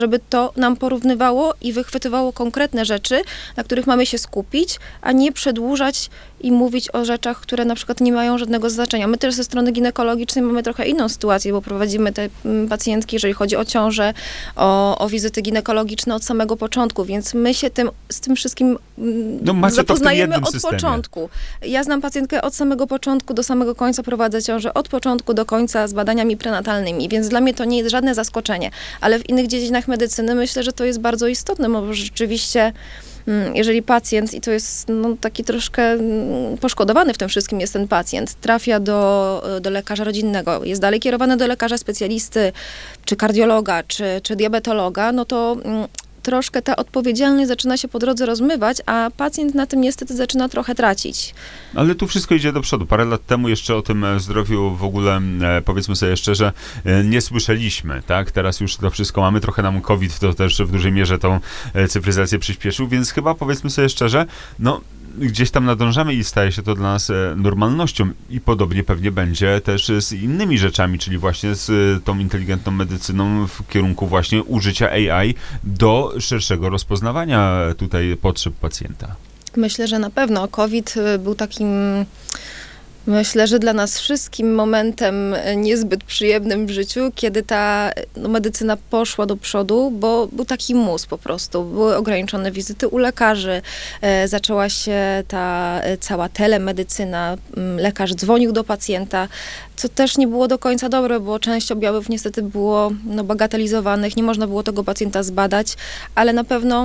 żeby to nam porównywało i wychwytywało konkretne rzeczy, na których mamy się skupić, a nie przedłużać i mówić o rzeczach, które na przykład nie mają żadnego znaczenia. My też ze strony ginekologicznej mamy trochę inną sytuację, bo prowadzimy te pacjentki, jeżeli chodzi o ciążę, o wizyty ginekologiczne od samego początku, więc my się z tym wszystkim zapoznajemy od początku. Ja znam pacjentkę od samego początku do samego końca, prowadzę ciążę od początku do końca z badaniami prenatalnymi, więc dla mnie to nie jest żadne zaskoczenie, ale w innych dziedzinach medycyny myślę, że to jest bardzo istotne, bo rzeczywiście jeżeli pacjent, i to jest taki troszkę poszkodowany w tym wszystkim jest ten pacjent, trafia do lekarza rodzinnego, jest dalej kierowany do lekarza specjalisty, czy kardiologa, czy diabetologa, no to troszkę ta odpowiedzialność zaczyna się po drodze rozmywać, a pacjent na tym niestety zaczyna trochę tracić. Ale tu wszystko idzie do przodu. Parę lat temu jeszcze o tym zdrowiu w ogóle, powiedzmy sobie szczerze, nie słyszeliśmy, tak? Teraz już to wszystko mamy, trochę nam COVID to też w dużej mierze tą cyfryzację przyspieszył, więc chyba powiedzmy sobie szczerze, gdzieś tam nadążamy i staje się to dla nas normalnością i podobnie pewnie będzie też z innymi rzeczami, czyli właśnie z tą inteligentną medycyną w kierunku właśnie użycia AI do szerszego rozpoznawania tutaj potrzeb pacjenta. Myślę, że na pewno COVID był takim, myślę, że dla nas wszystkim momentem niezbyt przyjemnym w życiu, kiedy ta medycyna poszła do przodu, bo był taki mus po prostu. Były ograniczone wizyty u lekarzy, zaczęła się ta cała telemedycyna, lekarz dzwonił do pacjenta, co też nie było do końca dobre, bo część objawów niestety było bagatelizowanych, nie można było tego pacjenta zbadać, ale na pewno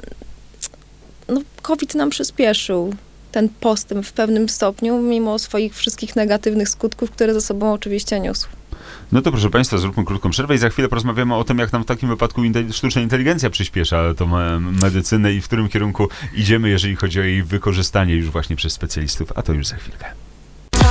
COVID nam przyspieszył ten postęp w pewnym stopniu, mimo swoich wszystkich negatywnych skutków, które ze sobą oczywiście niósł. No to proszę Państwa, zróbmy krótką przerwę i za chwilę porozmawiamy o tym, jak nam w takim wypadku sztuczna inteligencja przyspiesza tą medycynę i w którym kierunku idziemy, jeżeli chodzi o jej wykorzystanie już właśnie przez specjalistów, a to już za chwilkę.